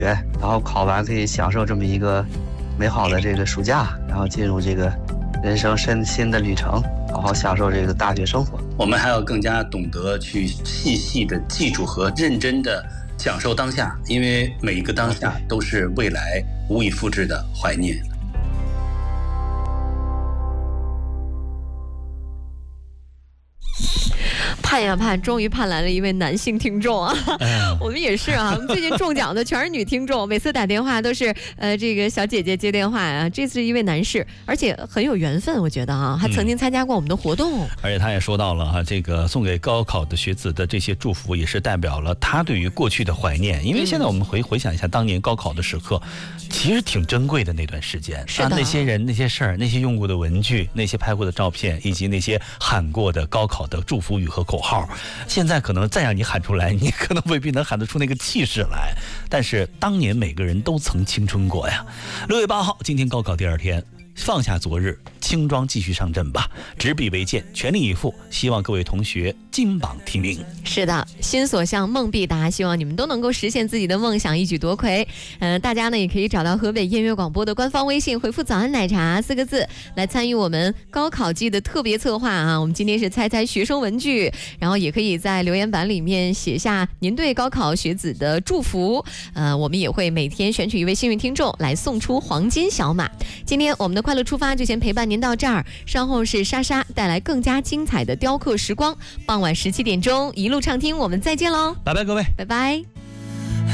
然后考完可以享受这么一个美好的这个暑假，然后进入这个人生新的旅程，好好享受这个大学生活。 我们还要更加懂得去细细的记住和认真的享受当下，因为每一个当下都是未来无以复制的怀念。 盼呀盼，终于盼来了一位男性听众啊！我们也是啊，我们最近中奖的全是女听众，每次打电话都是这个小姐姐接电话啊。这次是一位男士，而且很有缘分，我觉得啊，还曾经参加过我们的活动。 而且他也说到了哈，这个送给高考的学子的这些祝福，也是代表了他对于过去的怀念。因为现在我们回想一下当年高考的时刻，其实挺珍贵的那段时间。 是的， 那些人、那些事儿、那些用过的文具、那些拍过的照片，以及那些喊过的高考的祝福语和口号，现在可能再让你喊出来，你可能未必能喊得出那个气势来。但是当年每个人都曾青春过呀。6月8号，今天高考第2天，放下昨日，轻装继续上阵吧，执笔为鉴，全力以赴，希望各位同学金榜题名。 是的，心所向，梦必达，希望你们都能够实现自己的梦想，一举夺魁。大家呢也可以找到河北音乐广播的官方微信，回复早安奶茶4个字来参与我们高考季的特别策划啊。我们今天是猜猜学生文具，然后也可以在留言板里面写下您对高考学子的祝福。我们也会每天选取一位幸运听众来送出黄金小马。今天我们的快乐出发就先陪伴您到这儿，稍后是莎莎带来更加精彩的雕刻时光，傍晚17点钟一路畅听，我们再见喽， 拜拜各位， 拜拜。